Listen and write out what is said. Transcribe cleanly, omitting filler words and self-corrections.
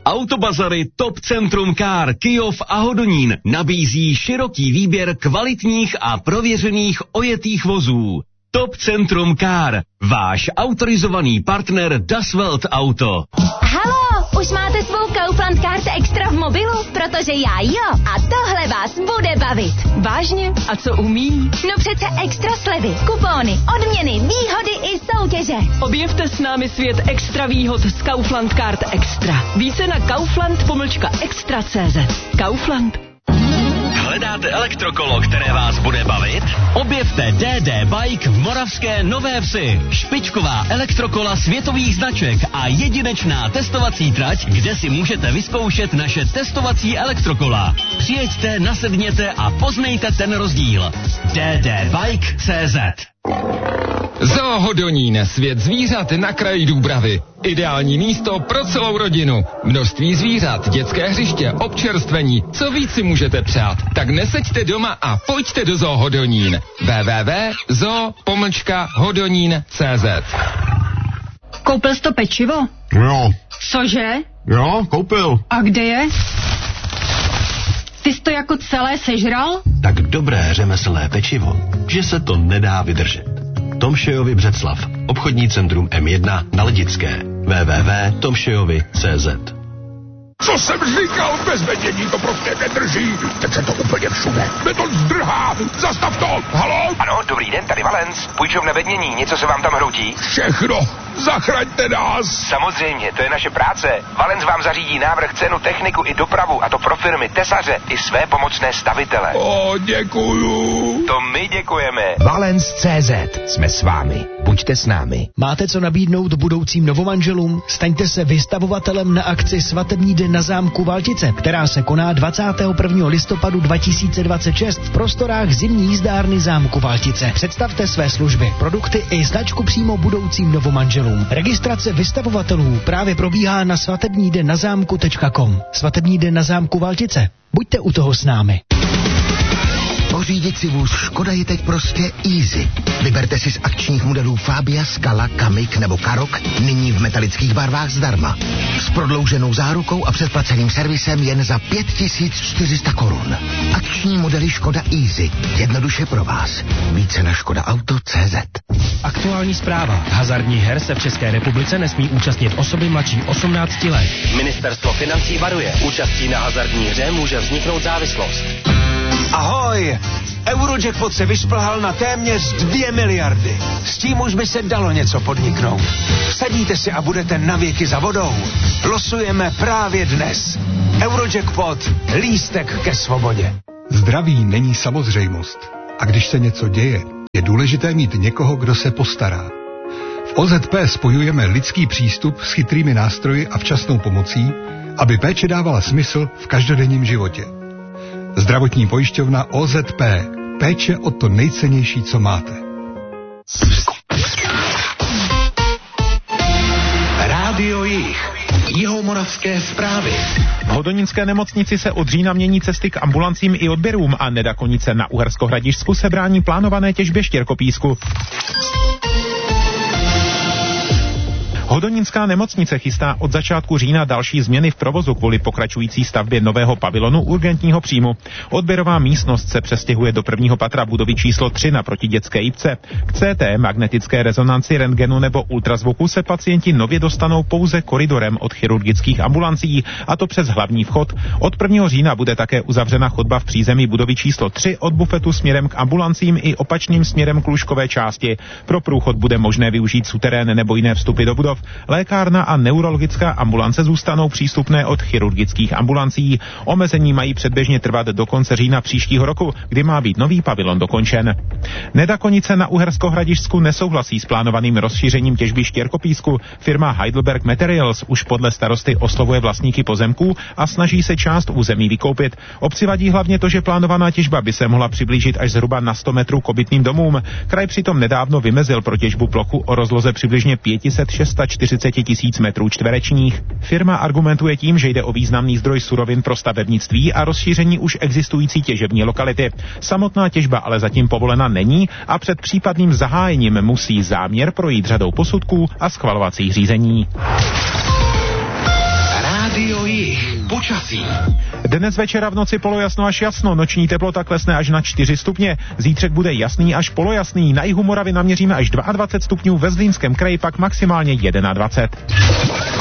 Autobazary Top Centrum Car Kyjov a Hodonín nabízí široký výběr kvalitních a prověřených ojetých vozů. Top Centrum Car, váš autorizovaný partner Das Welt Auto. Halo, už máte svou Kaufland Card Extra v mobilu? Protože já jo. A tohle vás bude bavit. Vážně? A co umí? No přece extra slevy, kupóny, odměny, výhody i soutěže. Objevte s námi svět extra výhod z Kaufland Card Extra. Více na kaufland-extra.cz. Kaufland. Hledáte elektrokolo, které vás bude bavit? Objevte DD Bike v Moravské Nové Vsi. Špičková elektrokola světových značek a jedinečná testovací trať, kde si můžete vyzkoušet naše testovací elektrokola. Přijeďte, nasedněte a poznejte ten rozdíl. ddbike.cz. Zoo Hodonín, svět zvířat na kraji Dúbravy. Ideální místo pro celou rodinu. Množství zvířat, dětské hřiště, občerstvení. Co víc si můžete přát? Tak neseďte doma a pojďte do Zoo Hodonín. www.zoo-hodonín.cz. Koupil jsi to pečivo? Jo. Cože? Jo, koupil. A kde je? Ty jsi to jako celé sežral? Tak dobré řemeslné pečivo, že se to nedá vydržet. Tomšejovi Břeclav, obchodní centrum M1 na Ledické. www.tomšejovi.cz. Co jsem říkal, bez vedění to prostě nedrží. Teď se to úplně všude. Mě to zdrhá. Zastav to. Halo? Ano, dobrý den, tady Valens. Půjčovna vednění, něco se vám tam hroutí? Všechno. Zachraňte nás. Samozřejmě, to je naše práce. Valens vám zařídí návrh, cenu, techniku i dopravu, a to pro firmy, tesaře i své pomocné stavitele. O, děkuju. To my děkujeme. Valens.cz. Jsme s vámi. Buďte s námi. Máte co nabídnout budoucím novomanželům? Staňte se vystavovatelem na akci Svatební den na zámku Valtice, která se koná 21. listopadu 2026 v prostorách zimní jízdárny zámku Valtice. Představte své služby, produkty i značku přímo budoucím novomanželům. Registrace vystavovatelů právě probíhá na svatebnídennazamku.com. Svatební den na zámku Valtice. Buďte u toho s námi. Pořídit si vůz Škoda je teď prostě easy. Vyberte si z akčních modelů Fabia, Scala, Kamik nebo Karok nyní v metalických barvách zdarma. S prodlouženou zárukou a předplaceným servisem jen za 5400 korun. Akční modely Škoda Easy. Jednoduše pro vás. Více na škodaauto.cz. Aktuální zpráva. Hazardních her se v České republice nesmí účastnit osoby mladší 18 let. Ministerstvo financí varuje. Účastí na hazardní hře může vzniknout závislost. Ahoj! Eurojackpot se vyšplhal na téměř 2 miliardy. S tím už by se dalo něco podniknout. Vsadíte si a budete navěky za vodou. Losujeme právě dnes. Eurojackpot. Lístek ke svobodě. Zdraví není samozřejmost. A když se něco děje, je důležité mít někoho, kdo se postará. V OZP spojujeme lidský přístup s chytrými nástroji a včasnou pomocí, aby péče dávala smysl v každodenním životě. Zdravotní pojišťovna OZP. Péče o to nejcennější, co máte. Rádio Jih. Jihomoravské zprávy. V Hodonínské nemocnici se od října mění cesty k ambulancím i odběrům a Nedakonice na Uhersko-Hradišťsku se brání plánované těžbě štěrkopísku. Hodonínská nemocnice chystá od začátku října další změny v provozu kvůli pokračující stavbě nového pavilonu urgentního příjmu. Odběrová místnost se přestěhuje do prvního patra budovy číslo 3 naproti dětské jipce. K CT, magnetické rezonanci, rentgenu nebo ultrazvuku se pacienti nově dostanou pouze koridorem od chirurgických ambulancí, a to přes hlavní vchod. Od 1. října bude také uzavřena chodba v přízemí budovy číslo 3 od bufetu směrem k ambulancím i opačným směrem k lůžkové části. Pro průchod bude možné využít suterén nebo jiné vstupy do budov. Lékárna a neurologická ambulance zůstanou přístupné od chirurgických ambulancí. Omezení mají předběžně trvat do konce října příštího roku, kdy má být nový pavilon dokončen. Nedakonice na Uhersko-Hradišťsku nesouhlasí s plánovaným rozšířením těžby štěrkopísku. Firma Heidelberg Materials už podle starosty oslovuje vlastníky pozemků a snaží se část území vykoupit. Obci vadí hlavně to, že plánovaná těžba by se mohla přiblížit až zhruba na 100 metrů k obytným domům. Kraj přitom nedávno vymezil pro těžbu plochu o rozloze přibližně 546 tisíc metrů čtverečních. Firma argumentuje tím, že jde o významný zdroj surovin pro stavebnictví a rozšíření už existující těžební lokality. Samotná těžba ale zatím povolena není a před případným zahájením musí záměr projít řadou posudků a schvalovacích řízení. Rádio Jih. informací. Dnes večera v noci polojasno až jasno, noční teplota klesne až na 4 stupně. Zítřek bude jasný až polojasný, na jihu Moravy naměříme až 22 stupňů, ve Zlínském kraji pak maximálně 21.